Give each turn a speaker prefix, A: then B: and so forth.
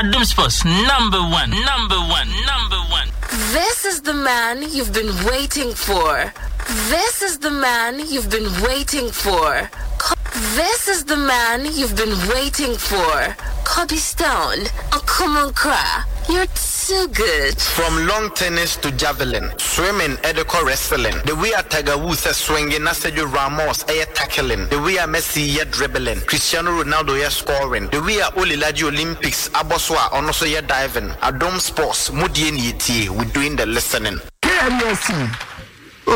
A: Adum Sports number one.
B: This is the man you've been waiting for. This is the man you've been waiting for. This is the man you've been waiting for. Kobe Stone. Oh, come on, Kra. You're too good.
C: From long tennis to javelin, swimming, edical wrestling. The way a Tiger Woods is swinging, Sergio Ramos is tackling. The way a Messi is dribbling, Cristiano Ronaldo is scoring. The way a Olilaji Olympics, Aboswa, also diving. Adom Sports, Mudieni, we're doing the listening.
D: KMSC.